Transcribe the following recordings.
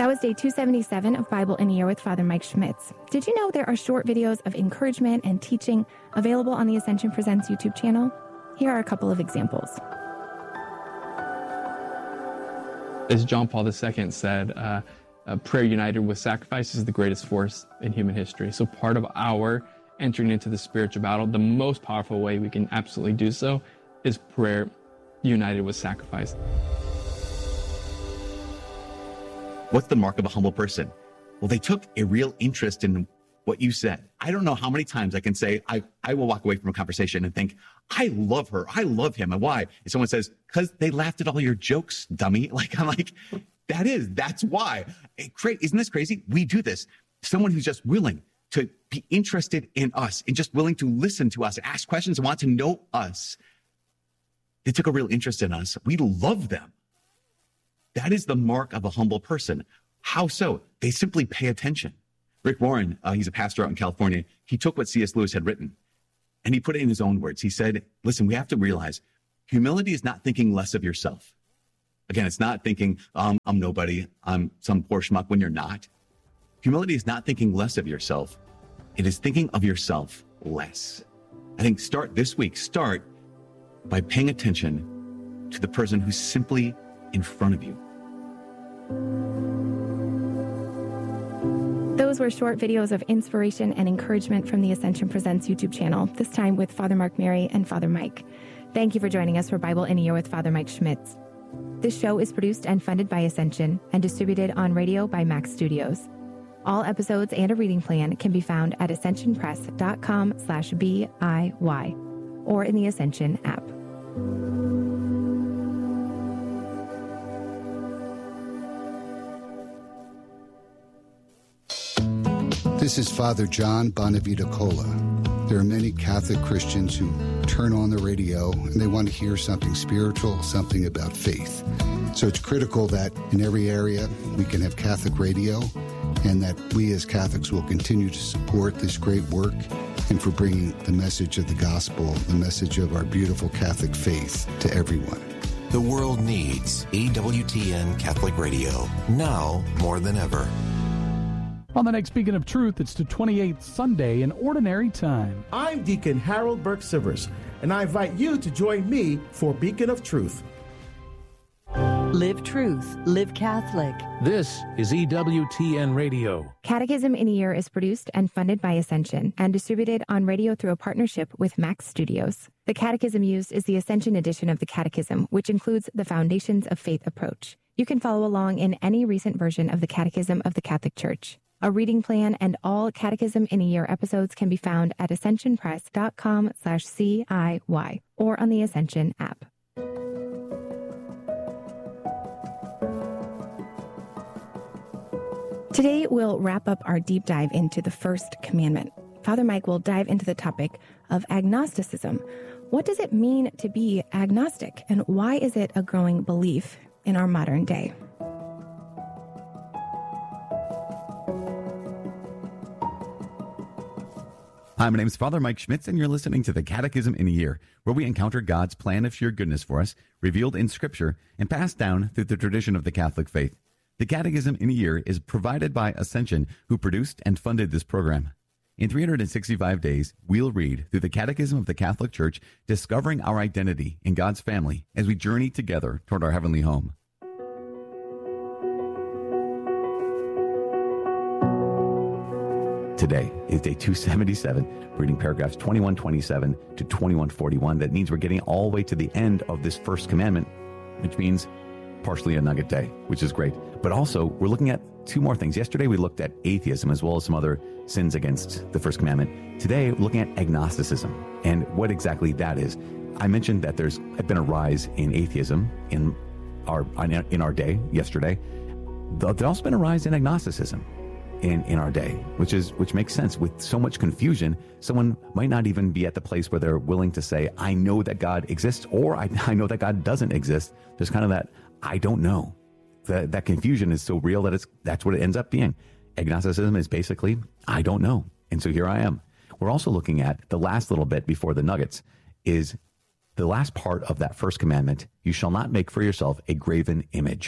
That was day 277 of Bible in a Year with Father Mike Schmitz. Did you know there are short videos of encouragement and teaching available on the Ascension Presents YouTube channel? Here are a couple of examples. As John Paul II said, prayer united with sacrifice is the greatest force in human history. So part of our entering into the spiritual battle, the most powerful way we can absolutely do so is prayer united with sacrifice. What's the mark of a humble person? Well, they took a real interest in what you said. I don't know how many times I can say, I will walk away from a conversation and think, I love her, I love him. And why? If someone says, because they laughed at all your jokes, dummy. I'm like, that's why. Great. Isn't this crazy? We do this. Someone who's just willing to be interested in us and just willing to listen to us, ask questions, and want to know us. They took a real interest in us. We love them. That is the mark of a humble person. How so? They simply pay attention. Rick Warren, he's a pastor out in California. He took what C.S. Lewis had written and he put it in his own words. He said, listen, we have to realize humility is not thinking less of yourself. Again, it's not thinking, I'm nobody, I'm some poor schmuck when you're not. Humility is not thinking less of yourself. It is thinking of yourself less. I think start by paying attention to the person who's simply in front of you. Those were short videos of inspiration and encouragement from the Ascension Presents YouTube channel, this time with Father Mark Mary and Father Mike. Thank you for joining us for Bible in a Year with Father Mike Schmitz. This show is produced and funded by Ascension and distributed on radio by Max Studios. All episodes and a reading plan can be found at ascensionpress.com/BIY or in the Ascension app. This is Father John Bonavita Cola. There are many Catholic Christians who turn on the radio and they want to hear something spiritual, something about faith. So it's critical that in every area we can have Catholic radio and that we as Catholics will continue to support this great work and for bringing the message of the gospel, the message of our beautiful Catholic faith to everyone. The world needs EWTN Catholic Radio, now more than ever. On the next Beacon of Truth, it's the 28th Sunday in Ordinary Time. I'm Deacon Harold Burke-Sivers, and I invite you to join me for Beacon of Truth. Live truth, live Catholic. This is EWTN Radio. Catechism in a Year is produced and funded by Ascension and distributed on radio through a partnership with Max Studios. The catechism used is the Ascension edition of the Catechism, which includes the Foundations of Faith approach. You can follow along in any recent version of the Catechism of the Catholic Church. A reading plan and all Catechism in a Year episodes can be found at ascensionpress.com/CIY or on the Ascension app. Today, we'll wrap up our deep dive into the first commandment. Father Mike will dive into the topic of agnosticism. What does it mean to be agnostic, and why is it a growing belief in our modern day? Hi, my name is Father Mike Schmitz, and you're listening to the Catechism in a Year, where we encounter God's plan of sheer goodness for us, revealed in Scripture, and passed down through the tradition of the Catholic faith. The Catechism in a Year is provided by Ascension, who produced and funded this program. In 365 days, we'll read through the Catechism of the Catholic Church, discovering our identity in God's family as we journey together toward our heavenly home. Today is day 277, reading paragraphs 2127 to 2141. That means we're getting all the way to the end of this first commandment, which means partially a nugget day, which is great. But also, we're looking at two more things. Yesterday, we looked at atheism as well as some other sins against the first commandment. Today, we're looking at agnosticism and what exactly that is. I mentioned that there's been a rise in atheism in our day yesterday. There's also been a rise in agnosticism in our day, which makes sense. With so much confusion, someone might not even be at the place where they're willing to say, I know that God exists, or I know that God doesn't exist. There's kind of that, I don't know. That confusion is so real that that's what it ends up being. Agnosticism is basically, I don't know. And so here I am. We're also looking at the last little bit before the nuggets is the last part of that first commandment. You shall not make for yourself a graven image.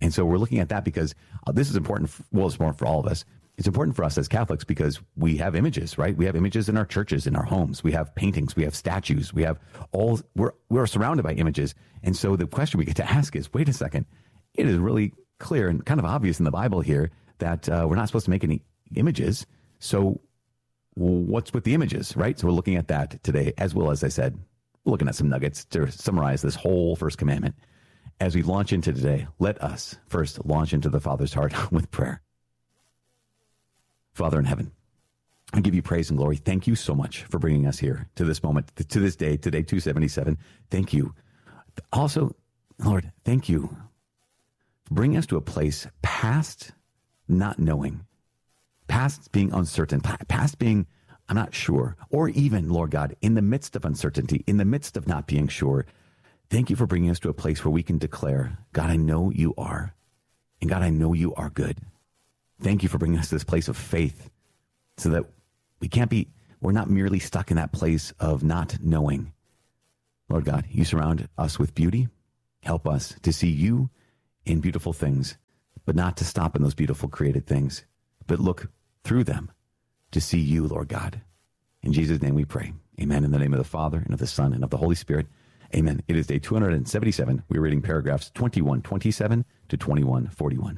And so we're looking at that because this is important. Well, it's important for all of us. It's important for us as Catholics because we have images, right? We have images in our churches, in our homes. We have paintings. We have statues. We have we're surrounded by images. And so the question we get to ask is, wait a second. It is really clear and kind of obvious in the Bible here that we're not supposed to make any images. So what's with the images, right? So we're looking at that today, as well as I said, we're looking at some nuggets to summarize this whole first commandment. As we launch into today, let us first launch into the Father's heart with prayer. Father in heaven, I give you praise and glory. Thank you so much for bringing us here to this moment, to this day, today 277. Thank you. Also, Lord, thank you for bringing us to a place past not knowing, past being uncertain, past being, I'm not sure, or even, Lord God, in the midst of uncertainty, in the midst of not being sure. Thank you for bringing us to a place where we can declare, God, I know you are, and God, I know you are good. Thank you for bringing us to this place of faith so that we're not merely stuck in that place of not knowing. Lord God, you surround us with beauty. Help us to see you in beautiful things, but not to stop in those beautiful created things, but look through them to see you, Lord God. In Jesus' name we pray. Amen. In the name of the Father, and of the Son, and of the Holy Spirit. Amen. It is day 277. We're reading paragraphs 2127 to 2141.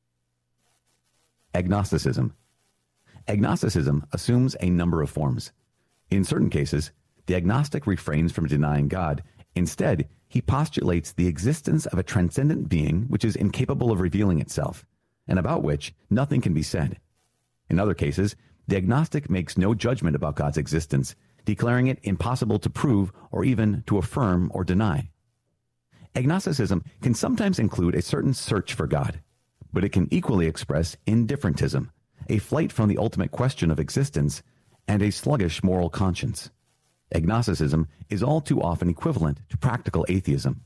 Agnosticism. Agnosticism assumes a number of forms. In certain cases, the agnostic refrains from denying God. Instead, he postulates the existence of a transcendent being which is incapable of revealing itself, and about which nothing can be said. In other cases, the agnostic makes no judgment about God's existence, declaring it impossible to prove or even to affirm or deny. Agnosticism can sometimes include a certain search for God, but it can equally express indifferentism, a flight from the ultimate question of existence, and a sluggish moral conscience. Agnosticism is all too often equivalent to practical atheism.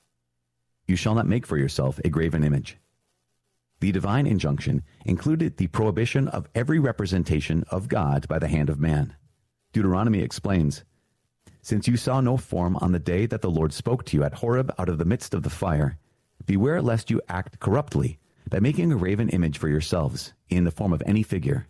You shall not make for yourself a graven image. The divine injunction included the prohibition of every representation of God by the hand of man. Deuteronomy explains, Since you saw no form on the day that the Lord spoke to you at Horeb out of the midst of the fire, beware lest you act corruptly by making a graven image for yourselves in the form of any figure.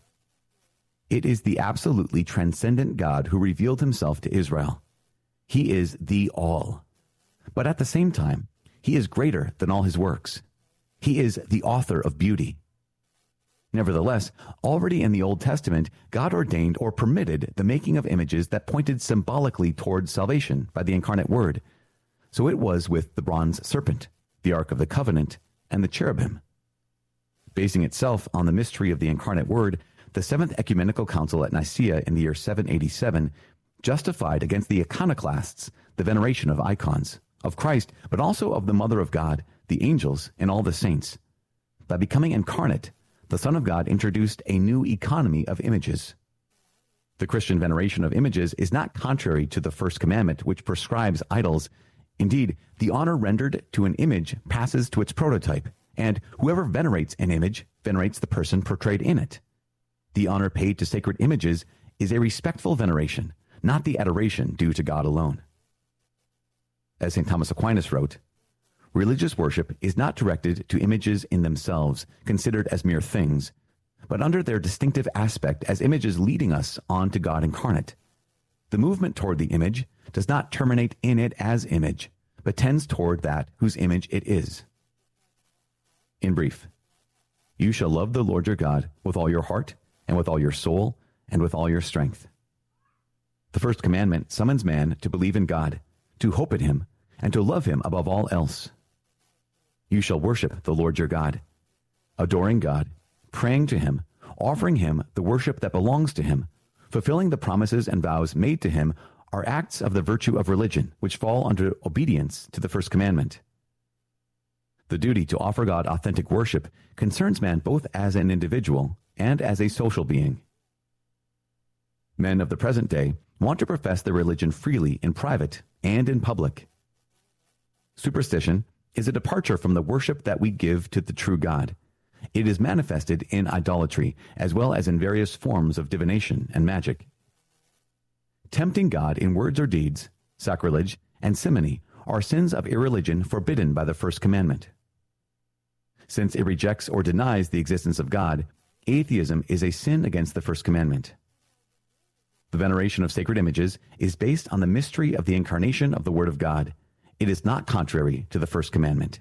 It is the absolutely transcendent God who revealed himself to Israel. He is the all. But at the same time, he is greater than all his works. He is the author of beauty. Nevertheless, already in the Old Testament, God ordained or permitted the making of images that pointed symbolically towards salvation by the incarnate Word. So it was with the bronze serpent, the Ark of the Covenant, and the cherubim. Basing itself on the mystery of the incarnate Word, the Seventh Ecumenical Council at Nicaea in the year 787 justified against the iconoclasts the veneration of icons, of Christ, but also of the Mother of God, the angels, and all the saints. By becoming incarnate, the Son of God introduced a new economy of images. The Christian veneration of images is not contrary to the first commandment, which prescribes idols. Indeed, the honor rendered to an image passes to its prototype, and whoever venerates an image venerates the person portrayed in it. The honor paid to sacred images is a respectful veneration, not the adoration due to God alone. As St. Thomas Aquinas wrote, religious worship is not directed to images in themselves, considered as mere things, but under their distinctive aspect as images leading us on to God incarnate. The movement toward the image does not terminate in it as image, but tends toward that whose image it is. In brief, you shall love the Lord your God with all your heart, and with all your soul, and with all your strength. The first commandment summons man to believe in God, to hope in him, and to love him above all else. You shall worship the Lord your God, adoring God, praying to him, offering him the worship that belongs to him, fulfilling the promises and vows made to him are acts of the virtue of religion, which fall under obedience to the first commandment. The duty to offer God authentic worship concerns man both as an individual and as a social being. Men of the present day want to profess their religion freely in private and in public. Superstition is a departure from the worship that we give to the true God. It is manifested in idolatry, as well as in various forms of divination and magic. Tempting God in words or deeds, sacrilege, and simony are sins of irreligion forbidden by the first commandment. since it rejects or denies the existence of God, atheism is a sin against the first commandment. The veneration of sacred images is based on the mystery of the incarnation of the Word of God. It is not contrary to the first commandment.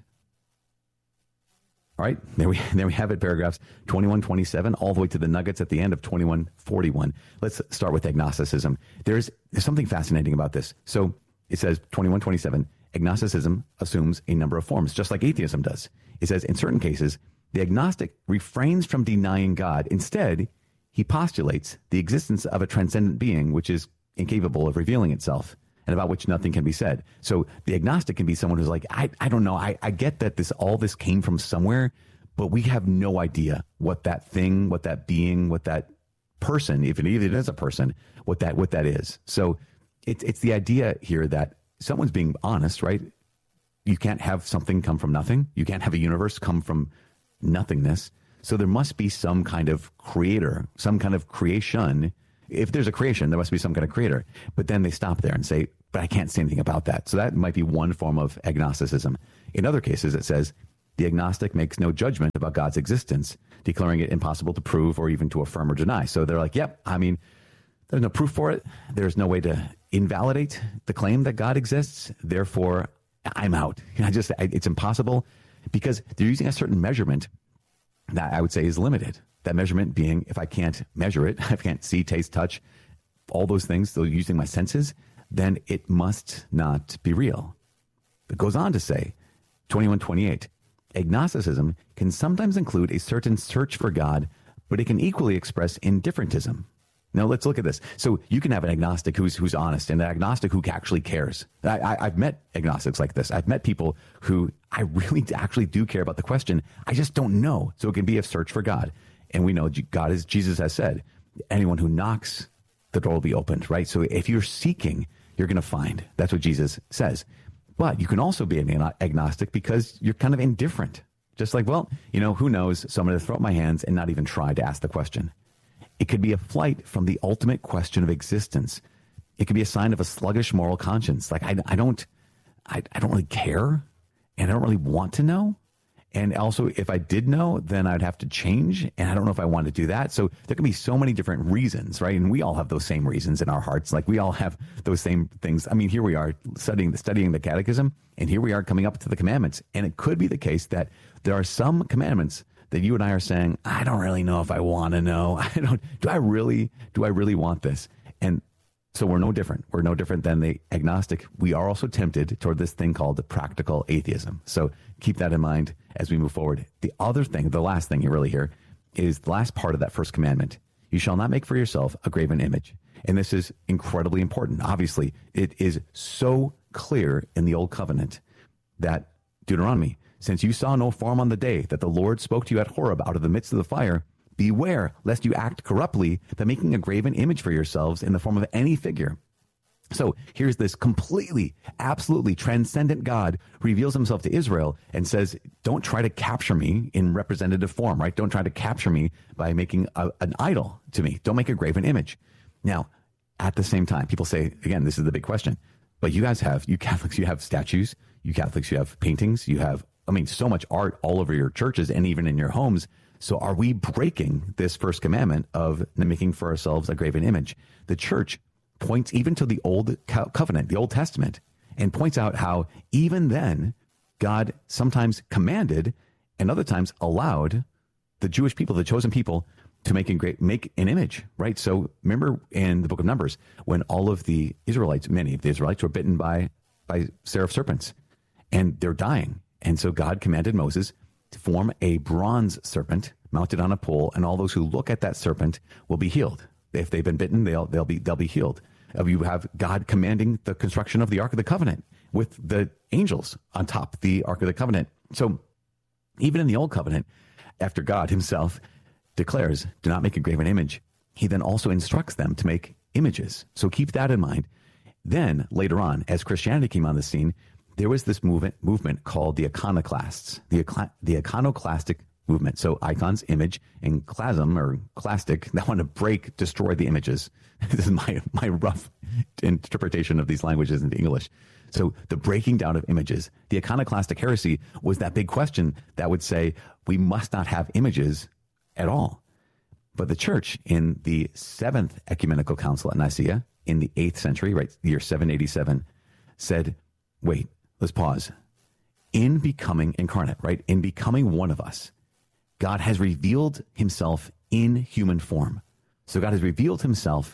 All right, there we have it, paragraphs 21-27, all the way to the nuggets at the end of 21-41. Let's start with agnosticism. There's something fascinating about this. So it says 21-27, agnosticism assumes a number of forms, just like atheism does. It says in certain cases, the agnostic refrains from denying God. Instead, he postulates the existence of a transcendent being which is incapable of revealing itself and about which nothing can be said. So the agnostic can be someone who's like, I don't know. I get that all this came from somewhere, but we have no idea what that thing, what that being, what that person, if it is a person, what that is. So it's the idea here that someone's being honest, right? You can't have something come from nothing. You can't have a universe come from nothingness. So there must be some kind of creator, some kind of creation. If there's a creation, there must be some kind of creator. But then they stop there and say, but I can't say anything about that. So that might be one form of agnosticism. In other cases, it says, the agnostic makes no judgment about God's existence, declaring it impossible to prove or even to affirm or deny. So they're like, yep, I mean, there's no proof for it. There's no way to invalidate the claim that God exists. Therefore, I'm out. It's impossible, because they're using a certain measurement that I would say is limited. That measurement being, if I can't measure it, I can't see, taste, touch, all those things, still using my senses, then it must not be real. It goes on to say, 21-28, agnosticism can sometimes include a certain search for God, but it can equally express indifferentism. Now, let's look at this. So you can have an agnostic who's honest, and an agnostic who actually cares. I've met agnostics like this. I've met people who I really actually do care about the question. I just don't know. So it can be a search for God. And we know God, as Jesus has said, anyone who knocks, the door will be opened, right? So if you're seeking, you're going to find. That's what Jesus says. But you can also be an agnostic because you're kind of indifferent. Just like, well, who knows? So I'm going to throw up my hands and not even try to ask the question. It could be a flight from the ultimate question of existence. It could be a sign of a sluggish moral conscience. Like, I don't really care, and I don't really want to know. And also, if I did know, then I'd have to change, and I don't know if I want to do that. So there can be so many different reasons, right? And we all have those same reasons in our hearts. Like, we all have those same things. I mean, here we are studying the catechism, and here we are coming up to the commandments. And it could be the case that there are some commandments that you and I are saying, I don't really know if I want to know. Do I really want this? And so we're no different. We're no different than the agnostic. We are also tempted toward this thing called practical atheism. So keep that in mind as we move forward. The other thing, the last thing you really hear, is the last part of that first commandment. You shall not make for yourself a graven image. And this is incredibly important. Obviously, it is so clear in the Old Covenant that Deuteronomy, since you saw no form on the day that the Lord spoke to you at Horeb out of the midst of the fire, beware lest you act corruptly by making a graven image for yourselves in the form of any figure. So here's this completely, absolutely transcendent God who reveals himself to Israel and says, don't try to capture me in representative form, right? Don't try to capture me by making an idol to me. Don't make a graven image. Now, at the same time, people say, again, this is the big question, but you Catholics, you have statues, you Catholics, you have paintings, you have, so much art all over your churches and even in your homes. So are we breaking this first commandment of making for ourselves a graven image? The church points even to the Old Covenant, the Old Testament, and points out how even then God sometimes commanded and other times allowed the Jewish people, the chosen people, to make an image, right? So remember in the book of Numbers, when all of the Israelites, many of the Israelites were bitten by seraph serpents and they're dying. And so God commanded Moses to form a bronze serpent mounted on a pole, and all those who look at that serpent will be healed. If they've been bitten, they'll be healed. You have God commanding the construction of the Ark of the Covenant with the angels on top of the Ark of the Covenant. So even in the Old Covenant, after God himself declares, do not make a graven image, he then also instructs them to make images. So keep that in mind. Then later on, as Christianity came on the scene, there was this movement called the iconoclasts, the iconoclastic movement. So icons, image, and klasm or clastic, that want to destroy the images. This is my rough interpretation of these languages into English. So the breaking down of images, the iconoclastic heresy was that big question that would say we must not have images at all. But the church in the 7th Ecumenical Council at Nicaea in the 8th century, right, year 787, said, wait, let's pause. In becoming incarnate, right, in becoming one of us, God has revealed himself in human form. So God has revealed himself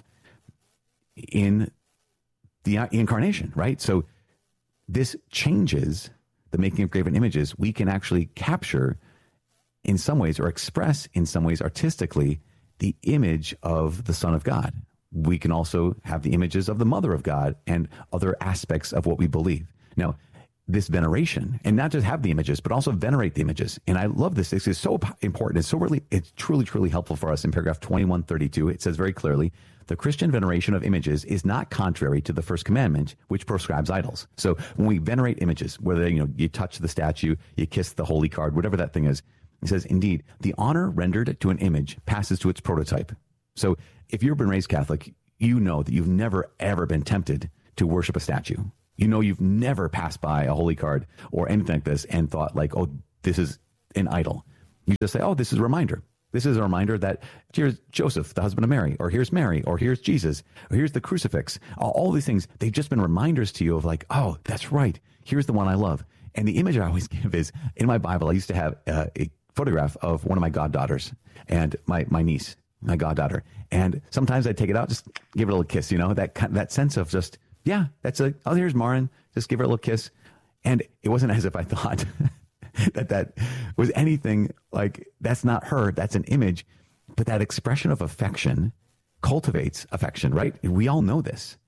in the incarnation, right? So this changes the making of graven images. We can actually capture in some ways or express in some ways artistically the image of the Son of God. We can also have the images of the Mother of God and other aspects of what we believe. Now, this veneration, and not just have the images, but also venerate the images. And I love this. This is so important. It's truly, truly helpful for us. In paragraph 2132, it says very clearly, the Christian veneration of images is not contrary to the first commandment, which proscribes idols. So when we venerate images, whether you touch the statue, you kiss the holy card, whatever that thing is, it says, indeed, the honor rendered to an image passes to its prototype. So if you've been raised Catholic, you know that you've never, ever been tempted to worship a statue. You know you've never passed by a holy card or anything like this and thought like, oh, this is an idol. You just say, oh, this is a reminder. This is a reminder that here's Joseph, the husband of Mary, or here's Mary, or here's Jesus, or here's the crucifix. All these things, they've just been reminders to you of like, oh, that's right. Here's the one I love. And the image I always give is, in my Bible, I used to have a photograph of one of my goddaughters and my niece, my goddaughter. And sometimes I'd take it out, just give her a little kiss, that sense of just, yeah, oh, here's Marin. Just give her a little kiss. And it wasn't as if I thought that was anything like, that's not her, that's an image. But that expression of affection cultivates affection, right? We all know this.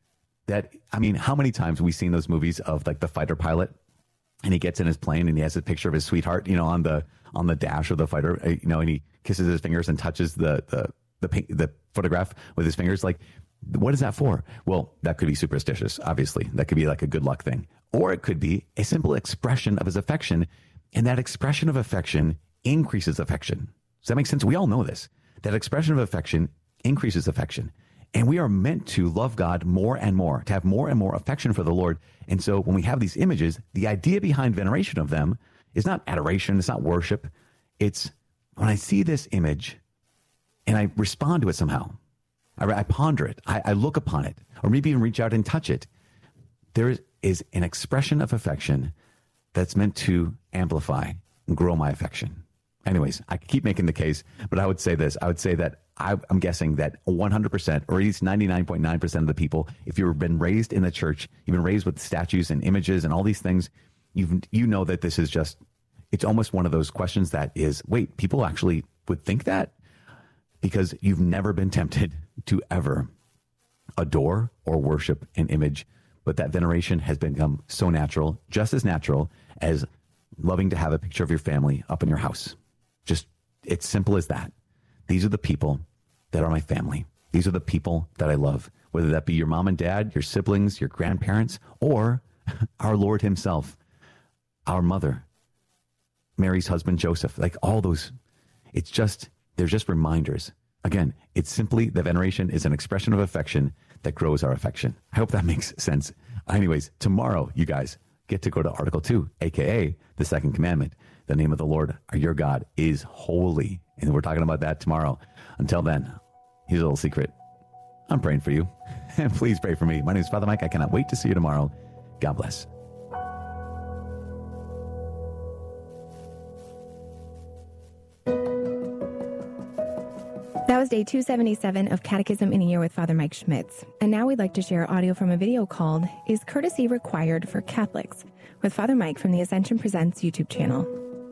How many times have we seen those movies of like the fighter pilot and he gets in his plane and he has a picture of his sweetheart, on the dash of the fighter, and he kisses his fingers and touches the photograph with his fingers. Like, what is that for? Well, that could be superstitious, obviously. That could be like a good luck thing. Or it could be a simple expression of his affection. And that expression of affection increases affection. Does that make sense? We all know this. That expression of affection increases affection. And we are meant to love God more and more, to have more and more affection for the Lord. And so when we have these images, the idea behind veneration of them is not adoration, it's not worship. It's when I see this image and I respond to it somehow. I ponder it. I look upon it, or maybe even reach out and touch it. There is an expression of affection that's meant to amplify and grow my affection. Anyways, I keep making the case, but I would say this. I would say that I'm guessing that 100%, or at least 99.9% of the people, if you've been raised in the church, you've been raised with statues and images and all these things, you know that this is just, it's almost one of those questions that is, wait, people actually would think that? Because you've never been tempted to ever adore or worship an image, but that veneration has become so natural, just as natural as loving to have a picture of your family up in your house. Just, it's simple as that. These are the people that are my family. These are the people that I love, whether that be your mom and dad, your siblings, your grandparents, or our Lord himself, our mother, Mary's husband, Joseph, like all those. They're just reminders. Again, it's simply the veneration is an expression of affection that grows our affection. I hope that makes sense. Anyways, tomorrow, you guys get to go to Article 2, a.k.a. the second commandment. The name of the Lord, your God, is holy. And we're talking about that tomorrow. Until then, here's a little secret. I'm praying for you. And please pray for me. My name is Father Mike. I cannot wait to see you tomorrow. God bless. That was day 277 of Catechism in a Year with Father Mike Schmitz. And now we'd like to share audio from a video called Is Courtesy Required for Catholics? With Father Mike from the Ascension Presents YouTube channel.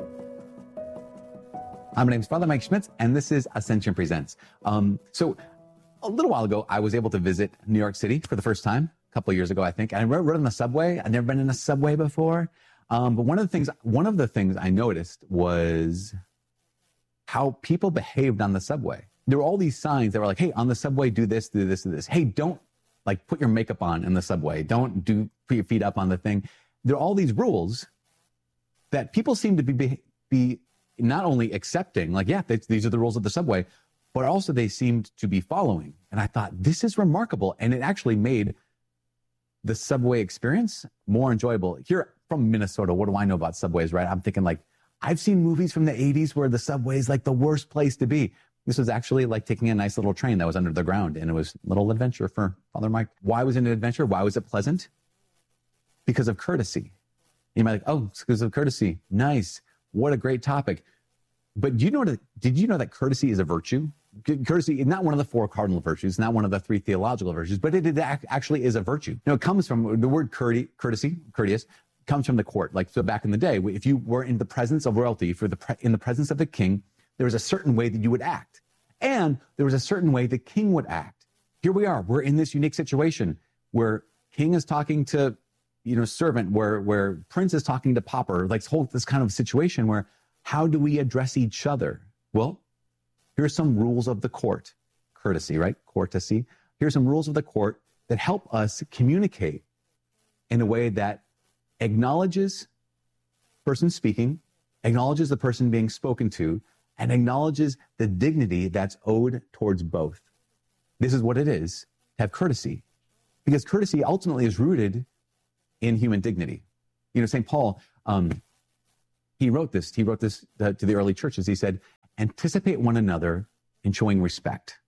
My name is Father Mike Schmitz, and this is Ascension Presents. So a little while ago, I was able to visit New York City for the first time, a couple of years ago, I think. And I rode on the subway. I'd never been in a subway before. But one of the things I noticed was how people behaved on the subway. There were all these signs that were like, hey, on the subway, do this, do this, do this. Hey, don't like put your makeup on in the subway. Don't put your feet up on the thing. There are all these rules that people seem to be not only accepting, like, yeah, these are the rules of the subway, but also they seemed to be following. And I thought, this is remarkable. And it actually made the subway experience more enjoyable. Here from Minnesota, what do I know about subways, right? I'm thinking like, I've seen movies from the 80s where the subway is like the worst place to be. This was actually like taking a nice little train that was under the ground, and it was a little adventure for Father Mike. Why was it an adventure? Why was it pleasant? Because of courtesy. You might be like, oh, it's because of courtesy. Nice. What a great topic. But did you know that courtesy is a virtue? Courtesy is not one of the 4 cardinal virtues, not one of the 3 theological virtues, but it actually is a virtue. It comes from the word courteous, comes from the court. Like, so back in the day, if you were in the presence of royalty, in the presence of the king, there was a certain way that you would act. And there was a certain way the king would act. Here we are. We're in this unique situation where king is talking to, servant, where prince is talking to pauper, like this kind of situation where how do we address each other? Well, here's some rules of the court. Courtesy, right? Courtesy. Here's some rules of the court that help us communicate in a way that acknowledges the person speaking, acknowledges the person being spoken to, and acknowledges the dignity that's owed towards both. This is what it is to have courtesy, because courtesy ultimately is rooted in human dignity. St. Paul, he wrote this to the early churches. He said, anticipate one another in showing respect.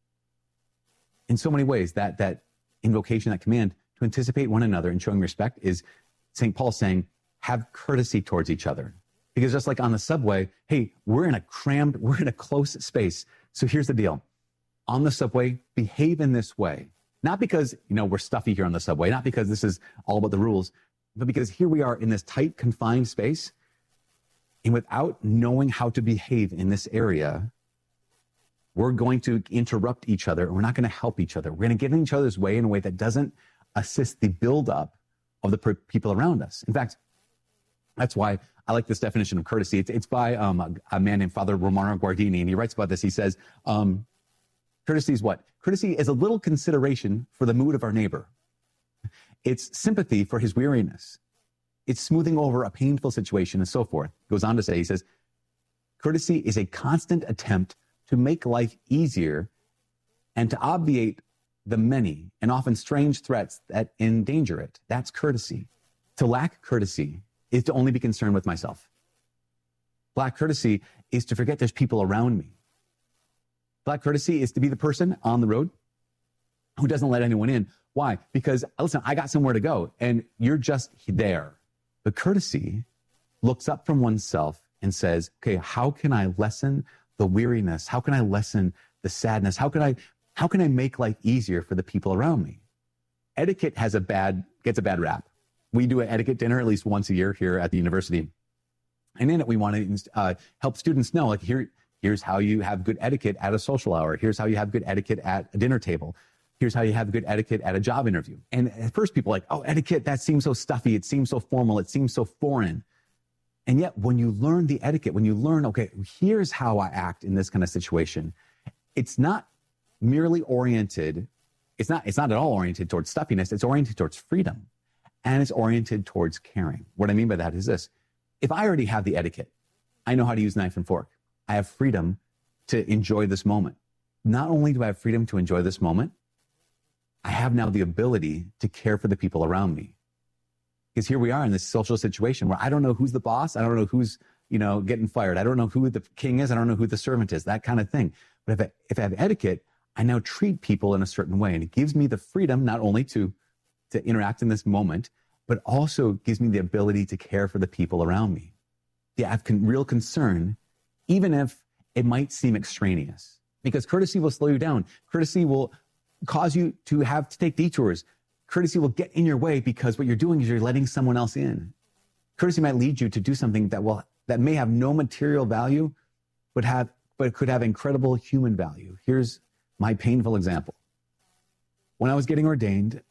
In so many ways, that invocation, that command to anticipate one another in showing respect is St. Paul saying, have courtesy towards each other. Because just like on the subway, hey, we're in a close space. So here's the deal. On the subway, behave in this way. Not because, we're stuffy here on the subway, not because this is all about the rules, but because here we are in this tight, confined space. And without knowing how to behave in this area, we're going to interrupt each other. And we're not going to help each other. We're going to get in each other's way in a way that doesn't assist the buildup of the people around us. In fact, that's why I like this definition of courtesy. It's by a man named Father Romano Guardini, and he writes about this. He says, courtesy is what? Courtesy is a little consideration for the mood of our neighbor. It's sympathy for his weariness. It's smoothing over a painful situation and so forth. He goes on to say, he says, courtesy is a constant attempt to make life easier and to obviate the many and often strange threats that endanger it. That's courtesy. To lack courtesy is to only be concerned with myself. Black courtesy is to forget there's people around me. Black courtesy is to be the person on the road who doesn't let anyone in. Why? Because, listen, I got somewhere to go and you're just there. But courtesy looks up from oneself and says, okay, how can I lessen the weariness? How can I lessen the sadness? How can I make life easier for the people around me? Etiquette gets a bad rap. We do an etiquette dinner at least once a year here at the university. And in it, we want to help students know, like, here's how you have good etiquette at a social hour. Here's how you have good etiquette at a dinner table. Here's how you have good etiquette at a job interview. And at first people are like, oh, etiquette, that seems so stuffy. It seems so formal. It seems so foreign. And yet when you learn the etiquette, when you learn, okay, here's how I act in this kind of situation, it's not merely oriented. It's not at all oriented towards stuffiness. It's oriented towards freedom. And it's oriented towards caring. What I mean by that is this. If I already have the etiquette, I know how to use knife and fork. I have freedom to enjoy this moment. Not only do I have freedom to enjoy this moment, I have now the ability to care for the people around me. Because here we are in this social situation where I don't know who's the boss. I don't know who's, getting fired. I don't know who the king is. I don't know who the servant is, that kind of thing. But if I have etiquette, I now treat people in a certain way. And it gives me the freedom not only to interact in this moment, but also gives me the ability to care for the people around me. Yeah, I have real concern, even if it might seem extraneous, because courtesy will slow you down. Courtesy will cause you to have to take detours. Courtesy will get in your way because what you're doing is you're letting someone else in. Courtesy might lead you to do something that may have no material value, but could have incredible human value. Here's my painful example. When I was getting ordained,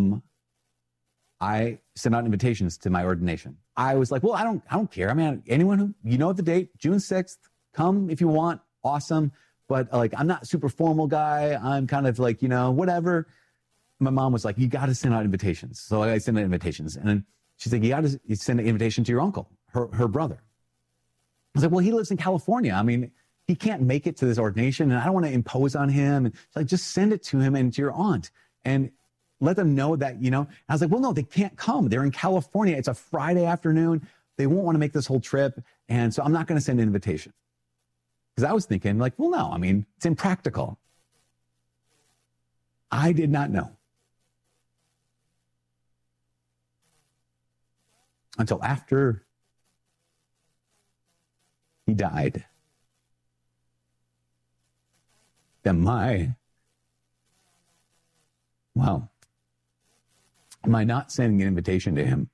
I sent out invitations to my ordination. I was like, well, I don't care. I mean, anyone who, the date, June 6th, come if you want. Awesome. But I'm not a super formal guy. I'm kind of like, whatever. My mom was like, you got to send out invitations. So I sent out invitations. And then she's like, you got to send an invitation to your uncle, her brother. I was like, well, he lives in California. I mean, he can't make it to this ordination and I don't want to impose on him. And she's like, just send it to him and to your aunt. And let them know that, I was like, well, no, they can't come. They're in California. It's a Friday afternoon. They won't want to make this whole trip. And so I'm not going to send an invitation. Because I was thinking like, well, no, it's impractical. I did not know until after he died that my not sending an invitation to him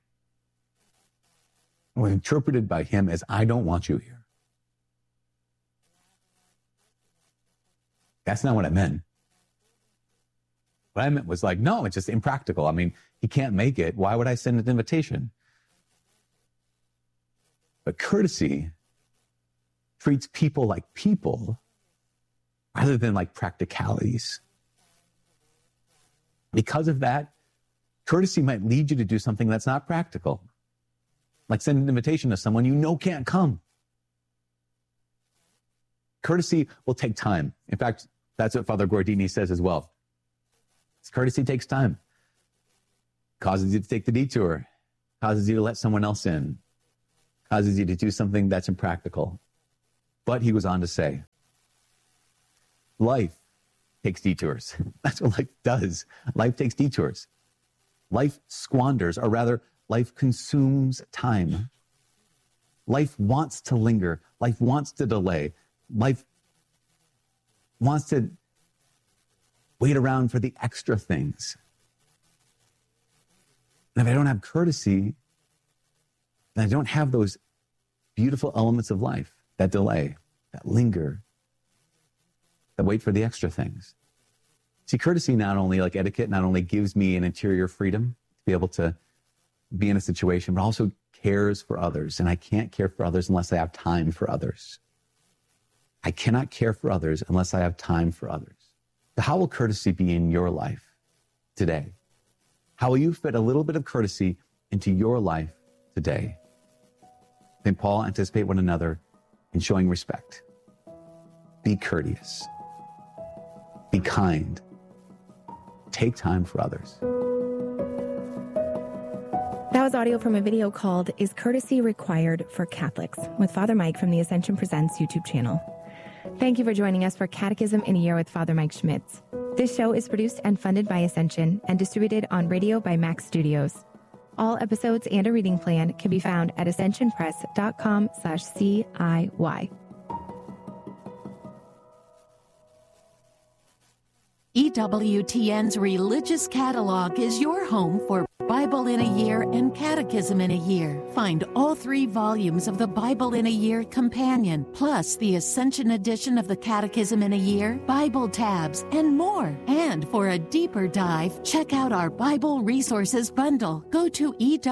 was interpreted by him as, I don't want you here. That's not what I meant. What I meant was like, no, it's just impractical. He can't make it. Why would I send an invitation? But courtesy treats people like people rather than like practicalities. Because of that, courtesy might lead you to do something that's not practical. Like send an invitation to someone you know can't come. Courtesy will take time. In fact, that's what Father Gordini says as well. Courtesy takes time. Causes you to take the detour. Causes you to let someone else in. Causes you to do something that's impractical. But he was on to say, life takes detours. That's what life does. Life takes detours. Life squanders, or rather, life consumes time. Life wants to linger. Life wants to delay. Life wants to wait around for the extra things. And if I don't have courtesy, then I don't have those beautiful elements of life that delay, that linger, that wait for the extra things. See, courtesy not only, like etiquette, not only gives me an interior freedom to be able to be in a situation, but also cares for others. And I can't care for others unless I have time for others. I cannot care for others unless I have time for others. So how will courtesy be in your life today? How will you fit a little bit of courtesy into your life today? St. Paul, anticipate one another in showing respect. Be courteous. Be kind. Take time for others. That was audio from a video called Is Courtesy Required for Catholics? With Father Mike from the Ascension Presents YouTube channel. Thank you for joining us for Catechism in a Year with Father Mike Schmitz. This show is produced and funded by Ascension and distributed on radio by Max Studios. All episodes and a reading plan can be found at ascensionpress.com/CIY. EWTN's Religious Catalog is your home for Bible in a Year and Catechism in a Year. Find all 3 volumes of the Bible in a Year Companion, plus the Ascension edition of the Catechism in a Year, Bible tabs, and more. And for a deeper dive, check out our Bible Resources Bundle. Go to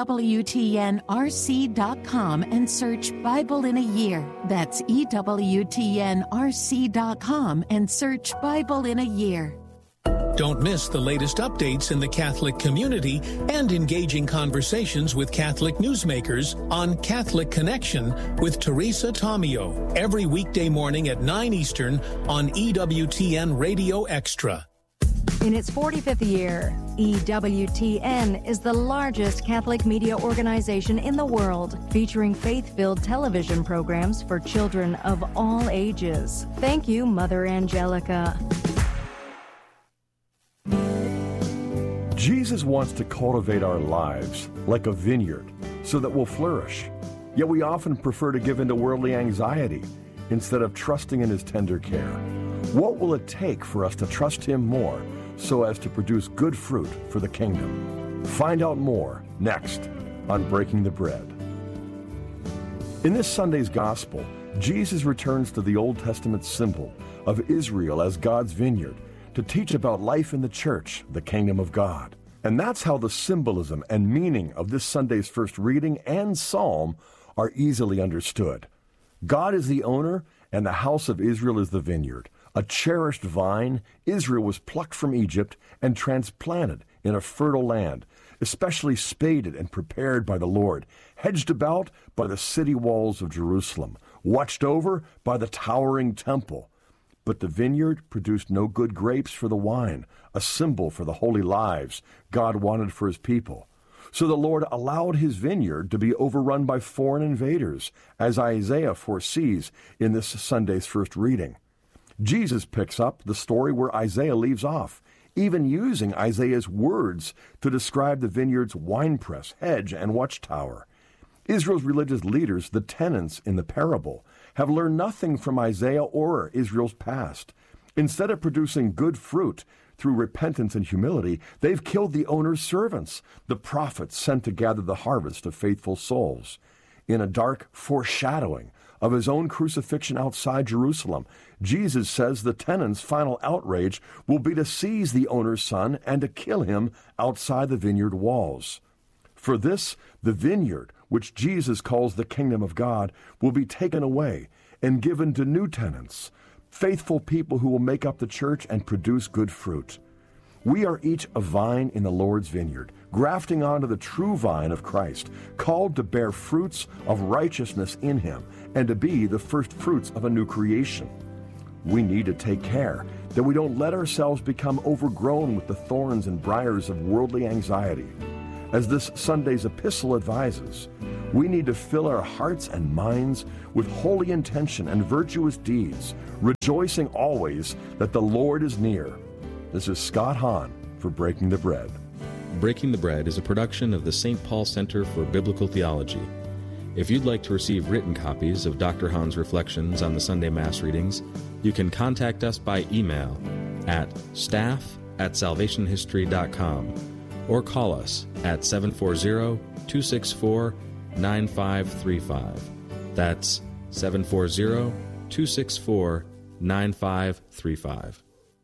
EWTNRC.com and search Bible in a Year. That's EWTNRC.com and search Bible in a Year. Don't miss the latest updates in the Catholic community and engaging conversations with Catholic newsmakers on Catholic Connection with Teresa Tomeo every weekday morning at 9 Eastern on EWTN Radio Extra. In its 45th year, EWTN is the largest Catholic media organization in the world, featuring faith-filled television programs for children of all ages. Thank you, Mother Angelica. Jesus wants to cultivate our lives like a vineyard so that we'll flourish. Yet we often prefer to give in to worldly anxiety instead of trusting in His tender care. What will it take for us to trust Him more so as to produce good fruit for the kingdom? Find out more next on Breaking the Bread. In this Sunday's Gospel, Jesus returns to the Old Testament symbol of Israel as God's vineyard to teach about life in the church, the kingdom of God. And that's how the symbolism and meaning of this Sunday's first reading and psalm are easily understood. God is the owner, and the house of Israel is the vineyard. A cherished vine, Israel was plucked from Egypt and transplanted in a fertile land, especially spaded and prepared by the Lord, hedged about by the city walls of Jerusalem, watched over by the towering temple, But the vineyard produced no good grapes for the wine, a symbol for the holy lives God wanted for his people. So the Lord allowed his vineyard to be overrun by foreign invaders, as Isaiah foresees in this Sunday's first reading. Jesus picks up the story where Isaiah leaves off, even using Isaiah's words to describe the vineyard's winepress, hedge, and watchtower. Israel's religious leaders, the tenants in the parable, have learned nothing from Isaiah or Israel's past. Instead of producing good fruit through repentance and humility, they've killed the owner's servants, the prophets sent to gather the harvest of faithful souls. In a dark foreshadowing of his own crucifixion outside Jerusalem, Jesus says the tenant's final outrage will be to seize the owner's son and to kill him outside the vineyard walls. For this, the vineyard, which Jesus calls the kingdom of God, will be taken away and given to new tenants, faithful people who will make up the church and produce good fruit. We are each a vine in the Lord's vineyard, grafting onto the true vine of Christ, called to bear fruits of righteousness in him and to be the first fruits of a new creation. We need to take care that we don't let ourselves become overgrown with the thorns and briars of worldly anxiety. As this Sunday's epistle advises, we need to fill our hearts and minds with holy intention and virtuous deeds, rejoicing always that the Lord is near. This is Scott Hahn for Breaking the Bread. Breaking the Bread is a production of the St. Paul Center for Biblical Theology. If you'd like to receive written copies of Dr. Hahn's reflections on the Sunday Mass readings, you can contact us by email at staff@salvationhistory.com or call us at 740-264-9535. That's 740-264-9535.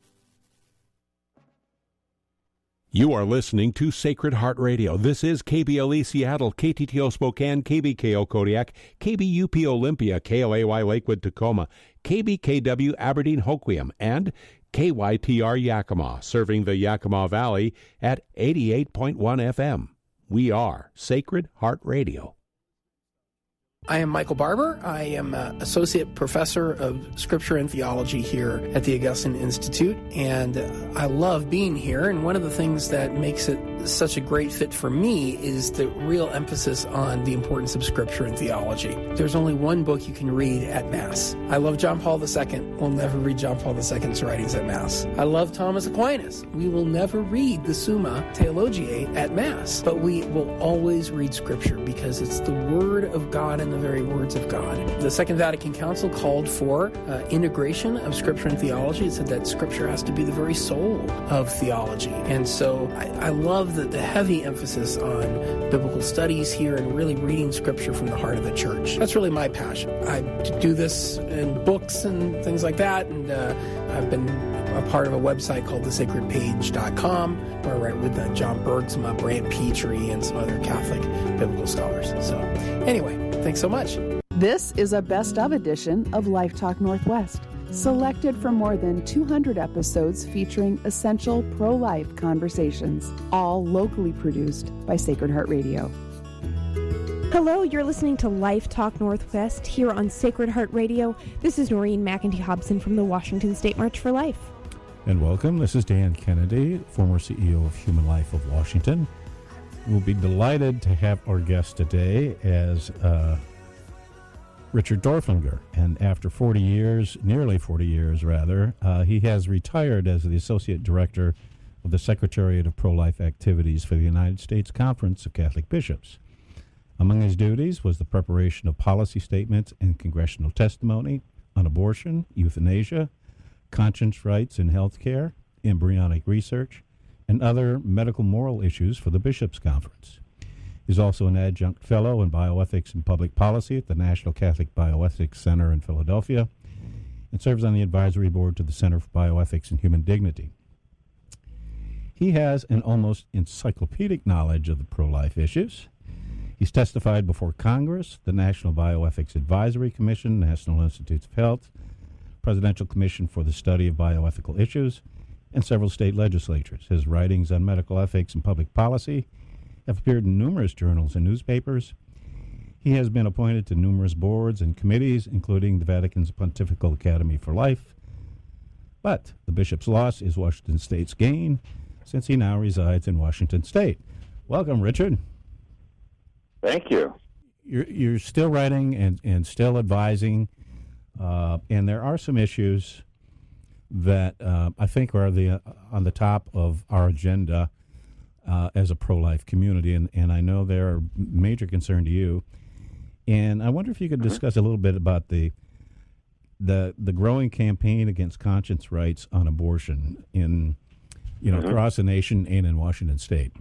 You are listening to Sacred Heart Radio. This is KBLE Seattle, KTTO Spokane, KBKO Kodiak, KBUP Olympia, KLAY Lakewood Tacoma, KBKW Aberdeen Hoquiam, and KYTR Yakima, serving the Yakima Valley at 88.1 FM. We are Sacred Heart Radio. I am Michael Barber. I am Associate Professor of Scripture and Theology here at the Augustine Institute, and I love being here. And one of the things that makes it such a great fit for me is the real emphasis on the importance of Scripture and theology. There's only one book you can read at Mass. I love John Paul II. We'll never read John Paul II's writings at Mass. I love Thomas Aquinas. We will never read the Summa Theologiae at Mass, but we will always read Scripture because it's the Word of God and the very words of God. The Second Vatican Council called for integration of Scripture and theology. It said that Scripture has to be the very soul of theology. And so I love the heavy emphasis on biblical studies here and really reading Scripture from the heart of the church. That's really my passion. I do this in books and things like that, and I've been a part of a website called thesacredpage.com, where I write with John Bergsma, Brant Petrie, and some other Catholic biblical scholars. So anyway, thanks so much. This is a best of edition of Life Talk Northwest, selected from more than 200 episodes featuring essential pro-life conversations, all locally produced by Sacred Heart Radio. Hello, you're listening to Life Talk Northwest here on Sacred Heart Radio. This is Noreen McEntee Hobson from the Washington State March for Life. And welcome. This is Dan Kennedy, former CEO of Human Life of Washington. We'll be delighted to have our guest today as Richard Dorflinger. And after 40 years, nearly 40 years rather, he has retired as the Associate Director of the Secretariat of Pro-Life Activities for the United States Conference of Catholic Bishops. Among his duties was the preparation of policy statements and congressional testimony on abortion, euthanasia, conscience rights in health care, embryonic research, and other medical moral issues for the Bishops' Conference. He's also an adjunct fellow in bioethics and public policy at the National Catholic Bioethics Center in Philadelphia and serves on the advisory board to the Center for Bioethics and Human Dignity. He has an almost encyclopedic knowledge of the pro-life issues. He's testified before Congress, the National Bioethics Advisory Commission, National Institutes of Health, Presidential Commission for the Study of Bioethical Issues, and several state legislatures. His writings on medical ethics and public policy have appeared in numerous journals and newspapers. He has been appointed to numerous boards and committees, including the Vatican's Pontifical Academy for Life, But the bishop's loss is Washington State's gain, since he now resides in Washington State. Welcome, Richard. Thank you. You're still writing and still advising, and there are some issues that I think are on the top of our agenda as a pro-life community, and I know they're a major concern to you. And I wonder if you could discuss a little bit about the growing campaign against conscience rights on abortion in across the nation and in Washington State.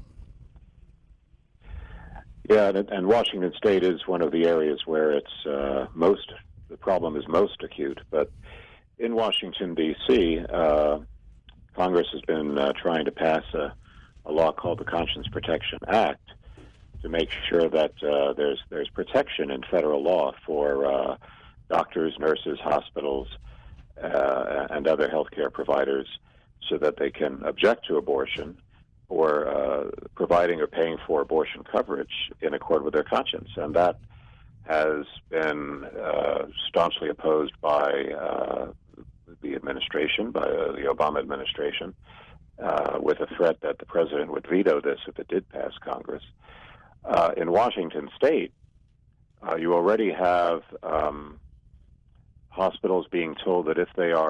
Yeah, and Washington State is one of the areas where it's the problem is most acute. But in Washington, D.C., Congress has been trying to pass a law called the Conscience Protection Act to make sure that there's protection in federal law for doctors, nurses, hospitals, and other healthcare providers so that they can object to abortion or providing or paying for abortion coverage in accord with their conscience. And that has been staunchly opposed by the administration, by the Obama administration, with a threat that the president would veto this if it did pass Congress. In Washington State, you already have hospitals being told that if they are